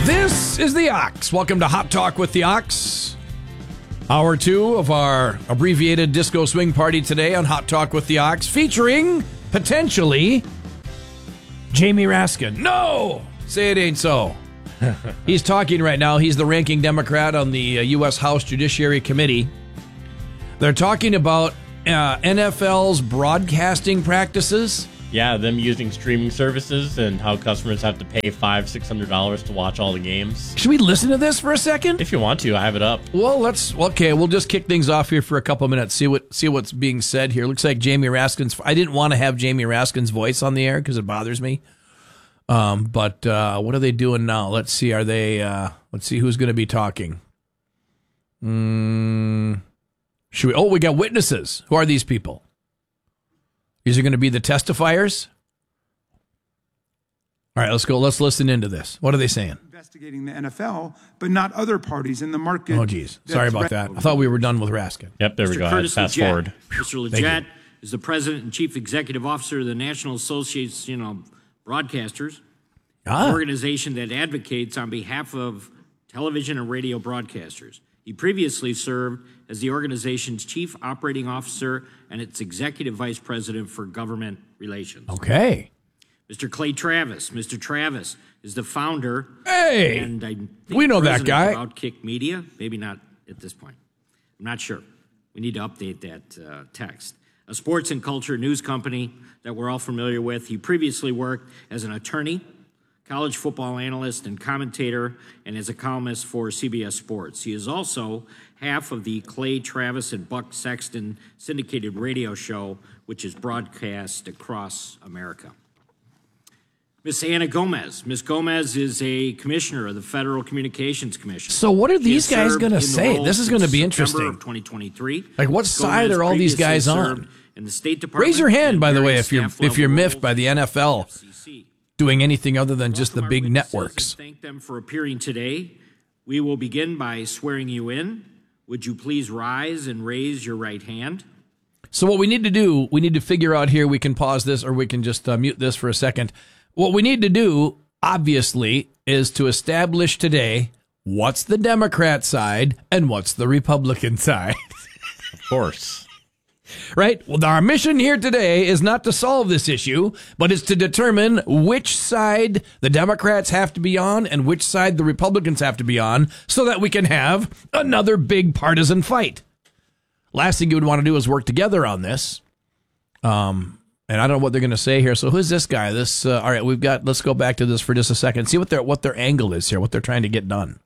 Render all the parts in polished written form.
This is the Ox. Welcome to Hot Talk with the Ox. Hour 2 of our abbreviated disco swing party today on Hot Talk with the Ox, featuring, potentially, Jamie Raskin. No! Say it ain't so. He's talking right now. He's the ranking Democrat on the U.S. House Judiciary Committee. They're talking about NFL's broadcasting practices. Yeah, them using streaming services and how customers have to pay $500-$600 to watch all the games. Should we listen to this for a second? If you want to, I have it up. Well, we'll just kick things off here for a couple minutes. See what's being said here. Looks like Jamie Raskin's. I didn't want to have Jamie Raskin's voice on the air because it bothers me. But what are they doing now? Let's see. Let's see who's going to be talking. Should we? Oh, we got witnesses. Who are these people? These are going to be the testifiers? All right, let's go. Let's listen into this. What are they saying? Investigating the NFL, but not other parties in the market. Oh, geez. Sorry about that. I thought we were done with Raskin. Yep, there we go. Fast forward. Mr. Leggett is the president and chief executive officer of the National Association of Broadcasters, an organization that advocates on behalf of television and radio broadcasters. He previously served as the organization's chief operating officer and its executive vice president for government relations. Okay. Mr. Clay Travis. Mr. Travis is the founder. Hey, and I think we know that guy. Of Outkick Media. Maybe not at this point. I'm not sure. We need to update that text. A sports and culture news company that we're all familiar with. He previously worked as an attorney, college football analyst and commentator, and as a columnist for CBS Sports. He is also half of the Clay Travis and Buck Sexton syndicated radio show, which is broadcast across America. Miss Anna Gomez. Ms. Gomez is a commissioner of the Federal Communications Commission. So what are these guys going to say? This is going to be interesting. Of 2023. Like, what side are all these guys on? In the State Department. Raise your hand, by the way, if you're miffed by the NFL doing anything other than just the big networks. Thank them for appearing today. We will begin by swearing you in. Would you please rise and raise your right hand? So what we need to do, we need to figure out here, we can pause this or we can just mute this for a second. What we need to do, obviously, is to establish today what's the Democrat side and what's the Republican side. Of course. Right? Well, our mission here today is not to solve this issue, but it's to determine which side the Democrats have to be on and which side the Republicans have to be on so that we can have another big partisan fight. Last thing you would want to do is work together on this. And I don't know what they're going to say here. So who's this guy? All right, let's go back to this for just a second. See what their angle is here, what they're trying to get done.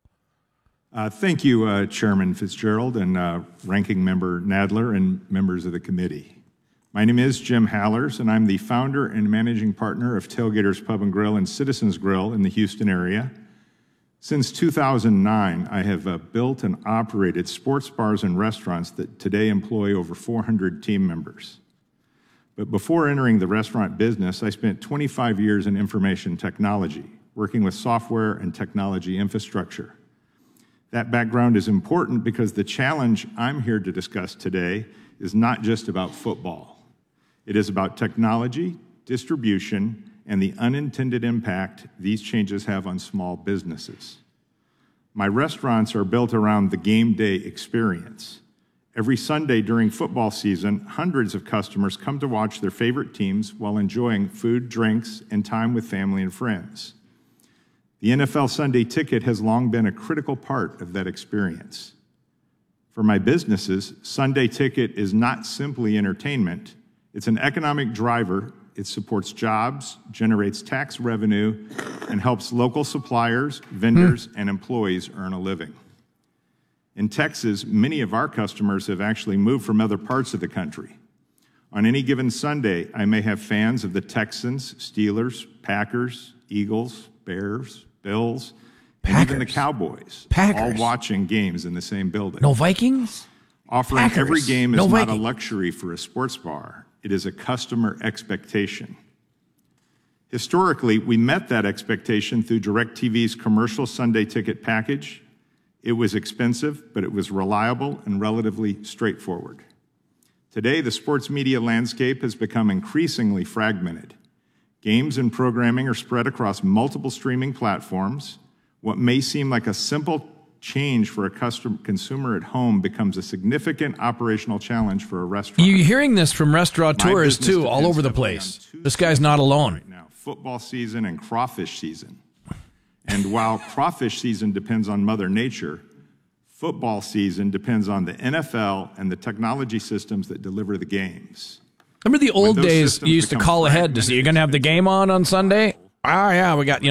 Thank you, Chairman Fitzgerald and Ranking Member Nadler and members of the committee. My name is Jim Hallers, and I'm the founder and managing partner of Tailgaters Pub and Grill and Citizens Grill in the Houston area. Since 2009, I have built and operated sports bars and restaurants that today employ over 400 team members. But before entering the restaurant business, I spent 25 years in information technology, working with software and technology infrastructure. That background is important because the challenge I'm here to discuss today is not just about football. It is about technology, distribution, and the unintended impact these changes have on small businesses. My restaurants are built around the game day experience. Every Sunday during football season, hundreds of customers come to watch their favorite teams while enjoying food, drinks, and time with family and friends. The NFL Sunday Ticket has long been a critical part of that experience. For my businesses, Sunday Ticket is not simply entertainment. It's an economic driver. It supports jobs, generates tax revenue, and helps local suppliers, vendors, and employees earn a living. In Texas, many of our customers have actually moved from other parts of the country. On any given Sunday, I may have fans of the Texans, Steelers, Packers, Eagles, Bears, Bills, and even the Cowboys, all watching games in the same building. No Vikings? Offering every game is not a luxury for a sports bar. It is a customer expectation. Historically, we met that expectation through DirecTV's commercial Sunday Ticket package. It was expensive, but it was reliable and relatively straightforward. Today, the sports media landscape has become increasingly fragmented. Games and programming are spread across multiple streaming platforms. What may seem like a simple change for a consumer at home becomes a significant operational challenge for a restaurant. You're hearing this from restaurateurs, My business too, all depends over the heavily place. on two This guy's not alone. right now, football season and crawfish season. And while crawfish season depends on Mother Nature, football season depends on the NFL and the technology systems that deliver the games. Remember the old those days systems you used to become call ahead to see, you're going to have the game on Sunday? Ah, yeah, we got,